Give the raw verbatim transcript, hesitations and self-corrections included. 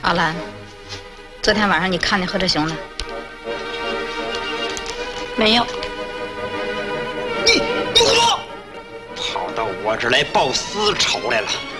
阿兰，昨天晚上你看见何志雄了？没有。 你你怎么跑到我这儿来报私仇来了？